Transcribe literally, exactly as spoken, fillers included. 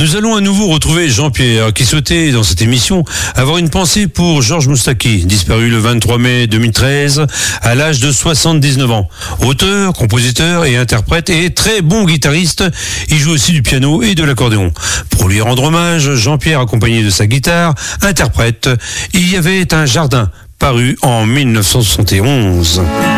Nous allons à nouveau retrouver Jean-Pierre qui souhaitait dans cette émission avoir une pensée pour Georges Moustaki, disparu le vingt-trois mai deux mille treize à l'âge de soixante-dix-neuf ans. Auteur, compositeur et interprète et très bon guitariste, il joue aussi du piano et de l'accordéon. Pour lui rendre hommage, Jean-Pierre, accompagné de sa guitare, interprète « Il y avait un jardin » paru en mille neuf cent soixante et onze.